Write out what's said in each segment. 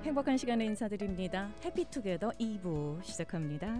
행복한 시간에 인사드립니다. 해피투게더 2부 시작합니다.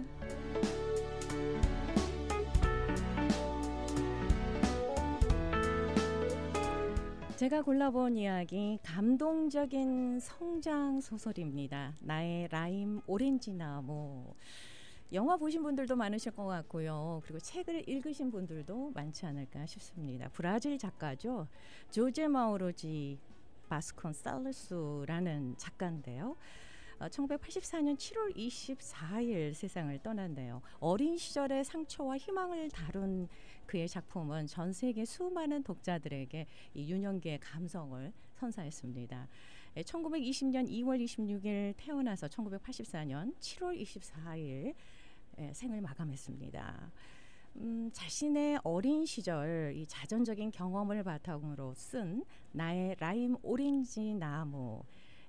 제가 골라본 이야기 감동적인 성장 소설입니다. 나의 라임 오렌지나무. 영화 보신 분들도 많으실 것 같고요. 그리고 책을 읽으신 분들도 많지 않을까 싶습니다. 브라질 작가죠. 조제 마우로지 바스콘살로스라는 작가인데요. 1984년 7월 24일 세상을 떠난대요. 어린 시절의 상처와 희망을 다룬 그의 작품은 전 세계 수많은 독자들에게 이 유년기의 감성을 선사했습니다. 1920년 2월 26일 태어나서 1984년 7월 24일 생을 마감했습니다. 자신의 어린 시절 이 자전적인 경험을 바탕으로 쓴 나의 라임 오렌지 나무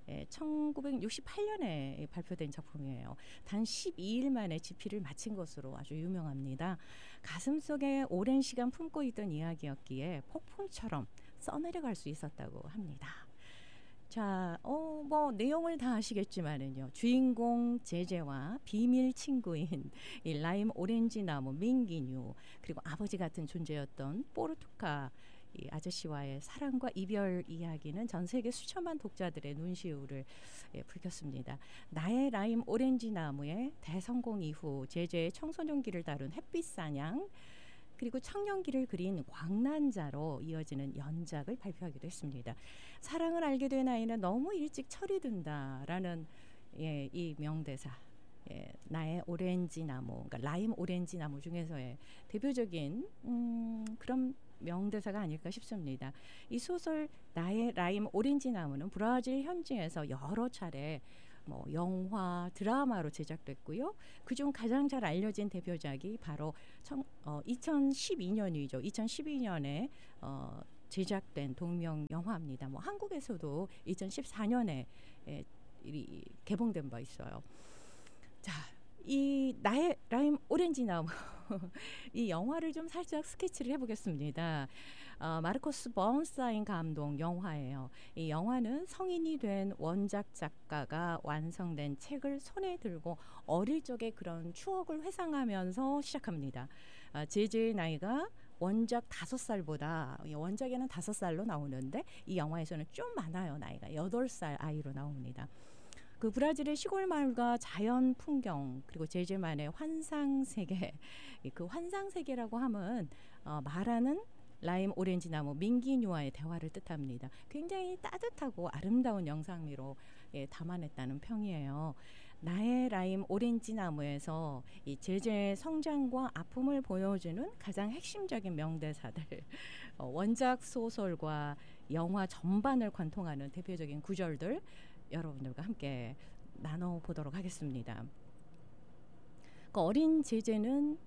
1968년에 발표된 작품이에요. 단 12일 만에 집필을 마친 것으로 아주 유명합니다. 가슴속에 오랜 시간 품고 있던 이야기였기에 폭풍처럼 써내려갈 수 있었다고 합니다. 자, 내용을 다 아시겠지만은요. 주인공 제제와 비밀 친구인 이 라임 오렌지 나무 민기뉴, 그리고 아버지 같은 존재였던 포르투카 이 아저씨와의 사랑과 이별 이야기는 전 세계 수천만 독자들의 눈시울을 붉혔습니다. 나의 라임 오렌지 나무의 대성공 이후 제제의 청소년기를 다룬 햇빛 사냥, 그리고 청년기를 그린 광란자로 이어지는 연작을 발표하기도 했습니다. 사랑을 알게 된 아이는 너무 일찍 철이 든다라는 이 명대사. 나의 오렌지 나무, 그러니까 라임 오렌지 나무 중에서의 대표적인 그런 명대사가 아닐까 싶습니다. 이 소설 나의 라임 오렌지 나무는 브라질 현지에서 여러 차례 영화, 드라마로 제작됐고요. 그중 가장 잘 알려진 대표작이 바로 2012년이죠. 2012년에 제작된 동명 영화입니다. 한국에서도 2014년에 개봉된 바 있어요. 자, 이 나의 라임 오렌지 나무 이 영화를 좀 살짝 스케치를 해보겠습니다. 마르코스 번스타인 감독 영화예요. 이 영화는 성인이 된 원작 작가가 완성된 책을 손에 들고 어릴 적의 그런 추억을 회상하면서 시작합니다. 제제의 나이가 원작 5살보다, 원작에는 5살로 나오는데 이 영화에서는 좀 많아요. 나이가 8살 아이로 나옵니다. 그 브라질의 시골 마을과 자연 풍경, 그리고 제제만의 환상 세계, 그 환상 세계라고 하면 말하는 라임 오렌지 나무 민기뉴와의 대화를 뜻합니다. 굉장히 따뜻하고 아름다운 영상미로 담아냈다는 평이에요. 나의 라임 오렌지 나무에서 이 제제의 성장과 아픔을 보여주는 가장 핵심적인 명대사들, 원작 소설과 영화 전반을 관통하는 대표적인 구절들 여러분들과 함께 나눠보도록 하겠습니다. 그 어린 제제는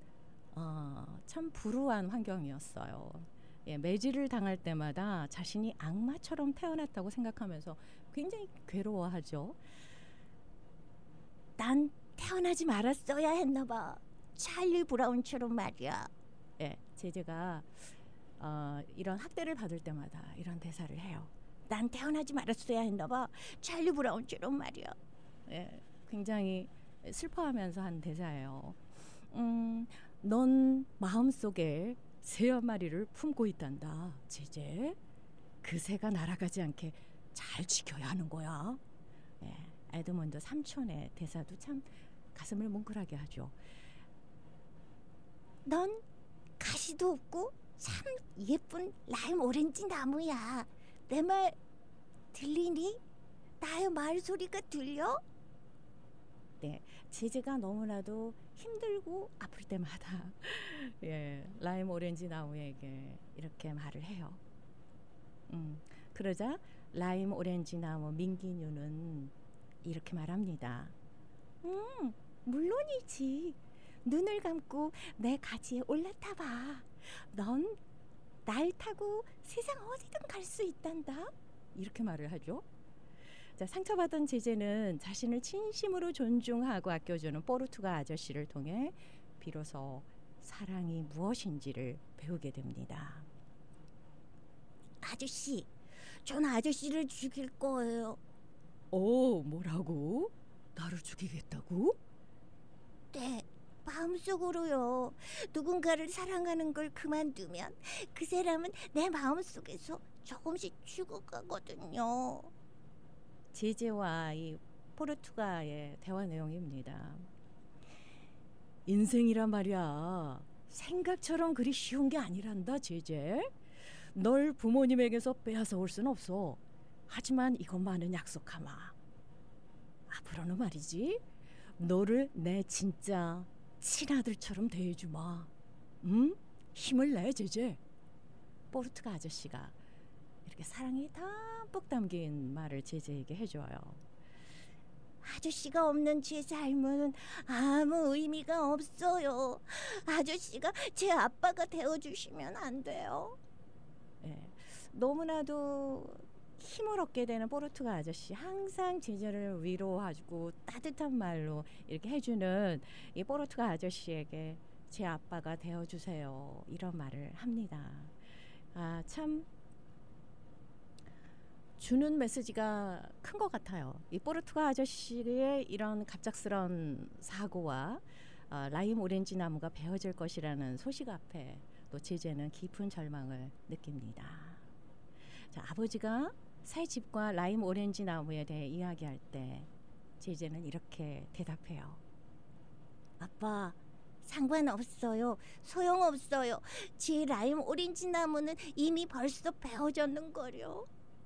참 불우한 환경이었어요. 매질을 당할 때마다 자신이 악마처럼 태어났다고 생각하면서 굉장히 괴로워하죠. 난 태어나지 말았어야 했나 봐. 찰리 브라운처럼 말이야. 제제가 이런 학대를 받을 때마다 이런 대사를 해요. 난 태어나지 말았어야 했나 봐. 찰리 브라운처럼 말이야. 굉장히 슬퍼하면서 한 대사예요. 넌 마음속에 새 한 마리를 품고 있단다, 제제. 그 새가 날아가지 않게 잘 지켜야 하는 거야. 에드먼드 삼촌의 대사도 참 가슴을 뭉클하게 하죠. 넌 가시도 없고 참 예쁜 라임 오렌지 나무야. 내 말 들리니? 나의 말소리가 들려? 제제가 너무나도 힘들고 아플 때마다 라임 오렌지 나무에게 이렇게 말을 해요. 그러자 라임 오렌지 나무 민기뉴는 이렇게 말합니다. 물론이지. 눈을 감고 내 가지에 올라타 봐. 넌 날 타고 세상 어디든 갈 수 있단다. 이렇게 말을 하죠. 자, 상처받은 제제는 자신을 진심으로 존중하고 아껴주는 포르투갈 아저씨를 통해 비로소 사랑이 무엇인지를 배우게 됩니다. 아저씨, 전 아저씨를 죽일 거예요. 뭐라고? 나를 죽이겠다고? 네, 마음속으로요. 누군가를 사랑하는 걸 그만두면 그 사람은 내 마음속에서 조금씩 죽어가거든요. 제제와 이 포르투가의 대화 내용입니다. 인생이란 말이야. 생각처럼 그리 쉬운 게 아니란다, 제제. 널 부모님에게서 빼앗아 올 순 없어. 하지만 이것만은 약속하마. 앞으로는 말이지. 너를 내 진짜 친아들처럼 대해주마. 응? 힘을 내, 제제. 포르투가 아저씨가 이렇게 사랑이 담뿍 담긴 말을 제제에게 해줘요. 아저씨가 없는 제 삶은 아무 의미가 없어요. 아저씨가 제 아빠가 되어주시면 안 돼요? 예, 너무나도 힘을 얻게 되는 포르투가 아저씨, 항상 제자를 위로하고 따뜻한 말로 이렇게 해주는 이 포르투가 아저씨에게 제 아빠가 되어주세요, 이런 말을 합니다. 참 주는 메시지가 큰 것 같아요. 이 포르투가 아저씨의 이런 갑작스런 사고와 라임 오렌지 나무가 베어질 것이라는 소식 앞에 또 제재는 깊은 절망을 느낍니다. 자, 아버지가 새 집과 라임 오렌지 나무에 대해 이야기할 때 제재는 이렇게 대답해요. 아빠, 상관없어요. 소용없어요. 제 라임 오렌지 나무는 이미 벌써 베어졌는걸요.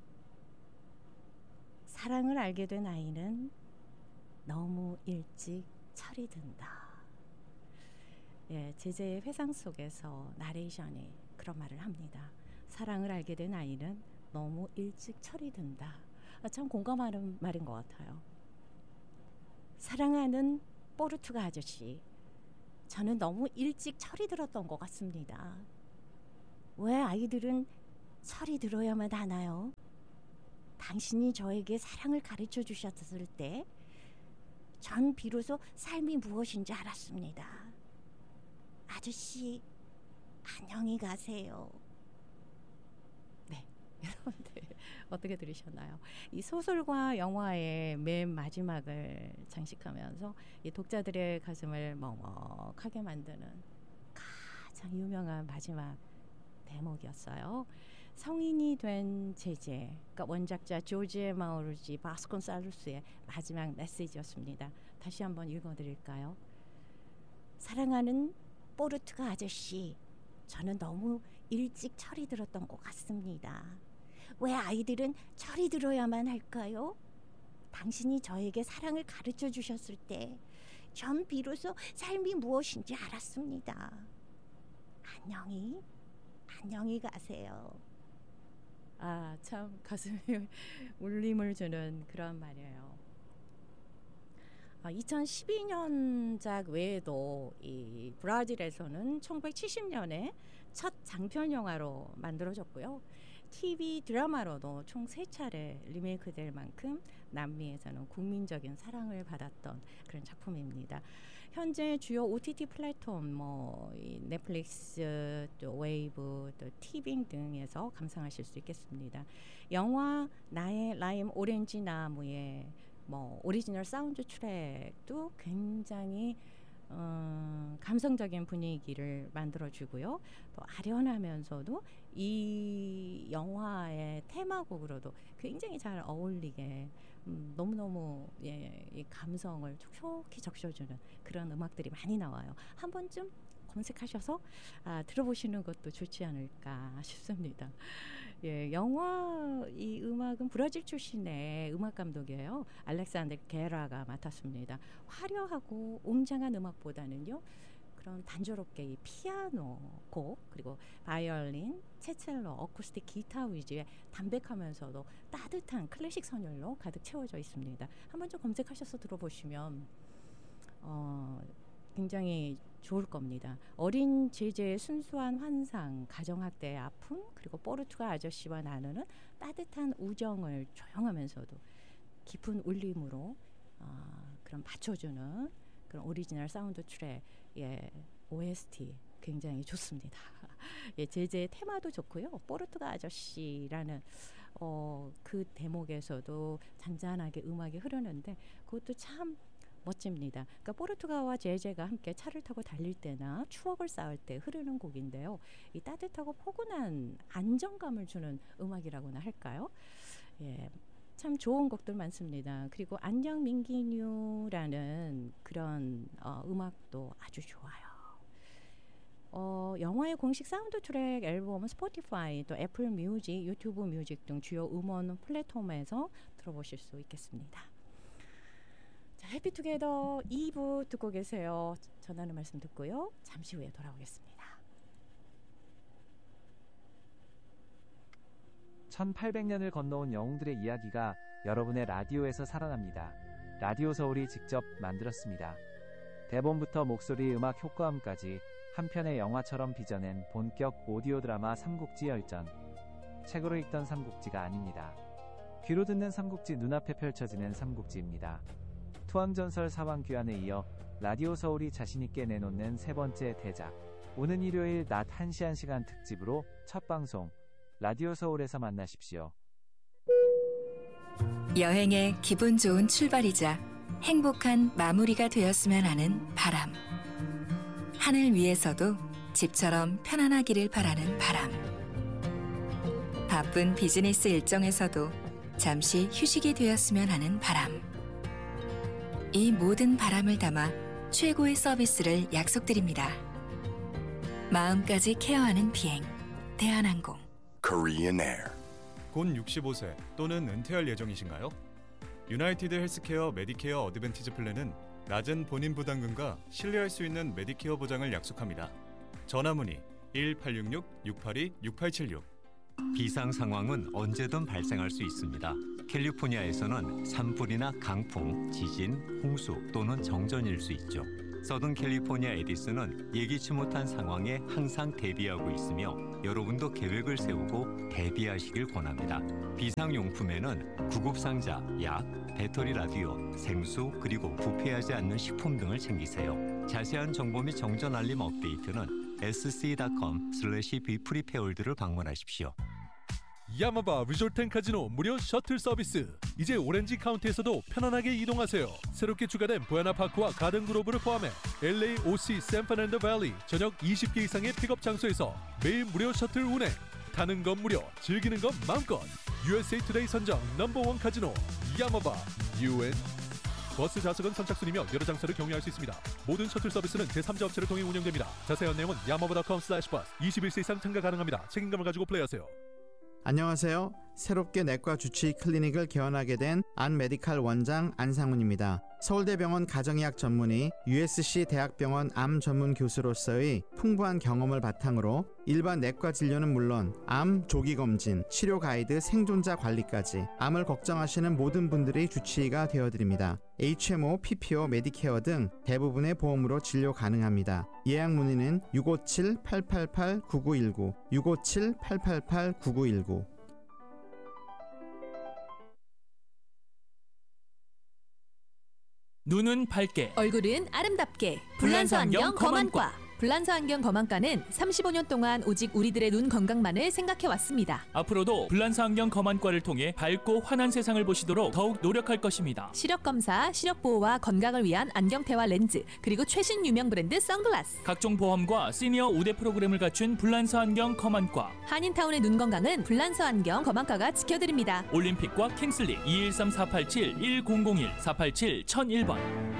사랑을 알게 된 아이는 너무 일찍 철이 든다. 예, 제재의 회상 속에서 나레이션이 그런 말을 합니다. 사랑을 알게 된 아이는 너무 일찍 철이 든다. 참 공감하는 말인 것 같아요. 사랑하는 포르투가 아저씨, 저는 너무 일찍 철이 들었던 것 같습니다. 왜 아이들은 철이 들어야만 하나요? 당신이 저에게 사랑을 가르쳐 주셨을 때 전 비로소 삶이 무엇인지 알았습니다. 아저씨, 안녕히 가세요. 네, 여러분들 어떻게 들으셨나요? 이 소설과 영화의 맨 마지막을 장식하면서 이 독자들의 가슴을 먹먹하게 만드는 가장 유명한 마지막 대목이었어요. 성인이 된 제제, 그러니까 원작자 조제 마우르지 바스콘살루스의 마지막 메시지였습니다. 다시 한번 읽어드릴까요? 사랑하는 포르투가 아저씨, 저는 너무 일찍 철이 들었던 것 같습니다. 왜 아이들은 철이 들어야만 할까요? 당신이 저에게 사랑을 가르쳐 주셨을 때 전 비로소 삶이 무엇인지 알았습니다. 안녕히 가세요. 참 가슴에 울림을 주는 그런 말이에요. 2012년작 외에도 이 브라질에서는 1970년에 첫 장편 영화로 만들어졌고요. TV 드라마로도 총 3차례 리메이크될 만큼 남미에서는 국민적인 사랑을 받았던 그런 작품입니다. 현재 주요 OTT 플랫폼 이 넷플릭스, 또 웨이브, 또 티빙 등에서 감상하실 수 있겠습니다. 영화 나의 라임 오렌지 나무의 오리지널 사운드 트랙도 굉장히 감성적인 분위기를 만들어주고요. 또 아련하면서도 이 영화의 테마곡으로도 굉장히 잘 어울리게 너무너무 이 감성을 촉촉히 적셔주는 그런 음악들이 많이 나와요. 한 번쯤 검색하셔서 들어보시는 것도 좋지 않을까 싶습니다. 예, 영화 이 음악은 브라질 출신의 음악 감독이에요. 알렉산드 게라가 맡았습니다. 화려하고 웅장한 음악보다는요, 그런 단조롭게 이 피아노 곡, 그리고 바이올린, 체첼로, 어쿠스틱 기타 위주의 담백하면서도 따뜻한 클래식 선율로 가득 채워져 있습니다. 한번 좀 검색하셔서 들어보시면 굉장히 좋을 겁니다. 어린 제제의 순수한 환상, 가정학대의 아픔, 그리고 포르투가 아저씨와 나누는 따뜻한 우정을 조용하면서도 깊은 울림으로 그런 받쳐주는 그런 오리지널 사운드 트랙의 OST 굉장히 좋습니다. 예, 제제의 테마도 좋고요. 포르투가 아저씨라는 그 대목에서도 잔잔하게 음악이 흐르는데 그것도 참 멋집니다. 그러니까 포르투갈과 제제가 함께 차를 타고 달릴 때나 추억을 쌓을 때 흐르는 곡인데요. 이 따뜻하고 포근한 안정감을 주는 음악이라고나 할까요? 예, 참 좋은 곡들 많습니다. 그리고 안녕 민기뉴라는 그런 음악도 아주 좋아요. 영화의 공식 사운드 트랙 앨범은 스포티파이, 또 애플 뮤직, 유튜브 뮤직 등 주요 음원 플랫폼에서 들어보실 수 있겠습니다. 자, 해피투게더 2부 듣고 계세요. 전하는 말씀 듣고요. 잠시 후에 돌아오겠습니다. 1800년을 건너온 영웅들의 이야기가 여러분의 라디오에서 살아납니다. 라디오 서울이 직접 만들었습니다. 대본부터 목소리, 음악, 효과음까지 한 편의 영화처럼 빚어낸 본격 오디오 드라마 삼국지 열전. 책으로 읽던 삼국지가 아닙니다. 귀로 듣는 삼국지, 눈앞에 펼쳐지는 삼국지입니다. 투항전설 사왕귀환에 이어 라디오 서울이 자신있게 내놓는 세 번째 대작. 오는 일요일 낮 1시 1시간 특집으로 첫 방송 라디오 서울에서 만나십시오. 여행의 기분 좋은 출발이자 행복한 마무리가 되었으면 하는 바람. 하늘 위에서도 집처럼 편안하기를 바라는 바람. 바쁜 비즈니스 일정에서도 잠시 휴식이 되었으면 하는 바람. 이 모든 바람을 담아 최고의 서비스를 약속드립니다. 마음까지 케어하는 비행, 대한항공. Korean Air. 곧 65세 또는 은퇴할 예정이신가요? 유나이티드 헬스케어 메디케어 어드밴티지 플랜은 낮은 본인 부담금과 신뢰할 수 있는 메디케어 보장을 약속합니다. 전화문의 1866-682-6876. 비상 상황은 언제든 발생할 수 있습니다. 캘리포니아에서는 산불이나 강풍, 지진, 홍수 또는 정전일 수 있죠. 서든 캘리포니아 에디슨은 예기치 못한 상황에 항상 대비하고 있으며 여러분도 계획을 세우고 대비하시길 권합니다. 비상용품에는 구급상자, 약, 배터리 라디오, 생수, 그리고 부패하지 않는 식품 등을 챙기세요. 자세한 정보 및 정전 알림 업데이트는 sc.com/bprepared를 방문하십시오. 야마바 리조트 앤 카지노 무료 셔틀 서비스. 이제 오렌지 카운티에서도 편안하게 이동하세요. 새롭게 추가된 부에나파크와 가든그로브를 포함해 LA, OC, 샌프란도 밸리 전역 20개 이상의 픽업 장소에서 매일 무료 셔틀 운행. 타는 건 무료, 즐기는 건 마음껏. USA 투데이 선정 넘버원 카지노 야마바 UN. 버스 좌석은 선착순이며 여러 장소를 경유할 수 있습니다. 모든 셔틀 서비스는 제3자 업체를 통해 운영됩니다. 자세한 내용은 야마바.com/bus. 21세 이상 참가 가능합니다. 책임감을 가지고 플레이하세요. 안녕하세요. 새롭게 내과 주치의 클리닉을 개원하게 된 안메디칼 원장 안상훈입니다. 서울대병원 가정의학 전문의, USC 대학병원 암 전문 교수로서의 풍부한 경험을 바탕으로 일반 내과 진료는 물론 암 조기검진, 치료 가이드, 생존자 관리까지 암을 걱정하시는 모든 분들의 주치의가 되어드립니다. HMO, PPO, 메디케어 등 대부분의 보험으로 진료 가능합니다. 예약 문의는 657-888-9919, 657-888-9919. 눈은 밝게, 얼굴은 아름답게. 불란서 안경 검안과. 불란서 안경 검안과는 35년 동안 오직 우리들의 눈 건강만을 생각해왔습니다. 앞으로도 불란서 안경 검안과를 통해 밝고 환한 세상을 보시도록 더욱 노력할 것입니다. 시력 검사, 시력 보호와 건강을 위한 안경테와 렌즈, 그리고 최신 유명 브랜드 선글라스. 각종 보험과 시니어 우대 프로그램을 갖춘 불란서 안경 검안과. 한인타운의 눈 건강은 불란서 안경 검안과가 지켜드립니다. 올림픽과 킹슬리 213-487-1001, 487-1001번.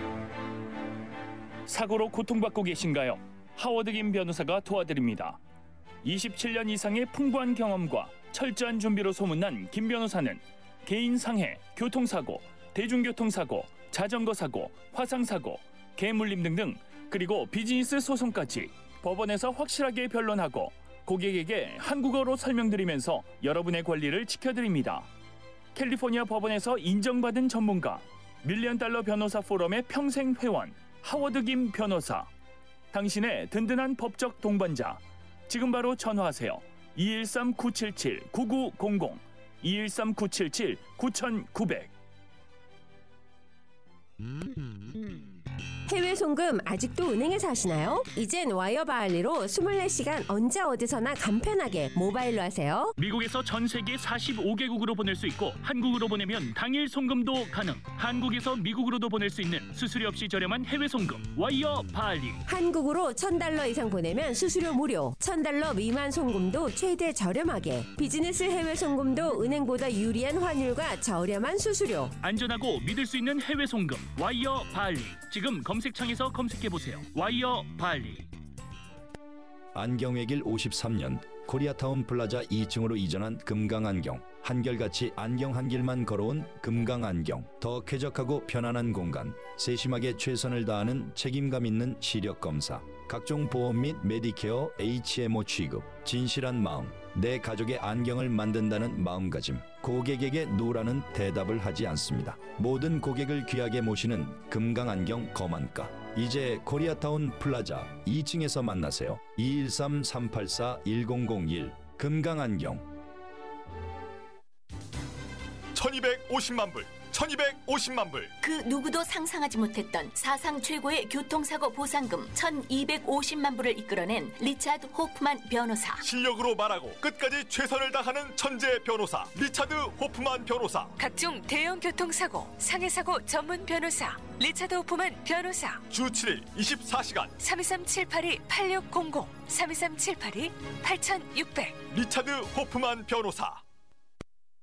사고로 고통받고 계신가요? 하워드 김 변호사가 도와드립니다. 27년 이상의 풍부한 경험과 철저한 준비로 소문난 김 변호사는 개인 상해, 교통사고, 대중교통사고, 자전거 사고, 화상사고, 개물림 등등, 그리고 비즈니스 소송까지 법원에서 확실하게 변론하고 고객에게 한국어로 설명드리면서 여러분의 권리를 지켜드립니다. 캘리포니아 법원에서 인정받은 전문가, $1,000,000 변호사 포럼의 평생 회원, 하워드 김 변호사. 당신의 든든한 법적 동반자. 지금 바로 전화하세요. 213-977-9900, 213-977-9900. 해외 송금 아직도 은행에서 하시나요? 이젠 와이어 바할리로 24시간 언제 어디서나 간편하게 모바일로 하세요. 미국에서 전 세계 45개국으로 보낼 수 있고 한국으로 보내면 당일 송금도 가능. 한국에서 미국으로도 보낼 수 있는 수수료 없이 저렴한 해외 송금 와이어 바할리. 한국으로 $1,000 이상 보내면 수수료 무료. $1,000 미만 송금도 최대 저렴하게. 비즈니스 해외 송금도 은행보다 유리한 환율과 저렴한 수수료. 안전하고 믿을 수 있는 해외 송금 와이어 바할리. 지금 검색창에서 검색해보세요. 와이어 바할리. 안경외길 53년 코리아타운 플라자 2층으로 이전한 금강안경. 한결같이 안경 한 길만 걸어온 금강안경. 더 쾌적하고 편안한 공간. 세심하게 최선을 다하는 책임감 있는 시력 검사. 각종 보험 및 메디케어 HMO 취급. 진실한 마음. 내 가족의 안경을 만든다는 마음가짐. 고객에게 노라는 대답을 하지 않습니다. 모든 고객을 귀하게 모시는 금강안경 검안가. 이제 코리아타운 플라자 2층에서 만나세요. 213-384-1001 금강안경. 1250만 불, 1250만 불. 그 누구도 상상하지 못했던 사상 최고의 교통사고 보상금 1250만 불을 이끌어낸 리차드 호프만 변호사. 실력으로 말하고 끝까지 최선을 다하는 천재 변호사 리차드 호프만 변호사. 각종 대형 교통사고, 상해사고 전문 변호사 리차드 호프만 변호사. 주 7일 24시간 323-782-8600 323-782-8600 리차드 호프만 변호사.